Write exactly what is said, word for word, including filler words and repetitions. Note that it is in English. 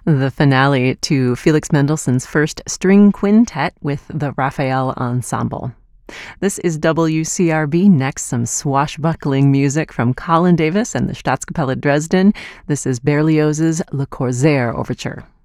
The finale to Felix Mendelssohn's first string quintet with the Raphael Ensemble. This is W C R B. Next, some swashbuckling music from Colin Davis and the Staatskapelle Dresden. This is Berlioz's Le Corsaire Overture.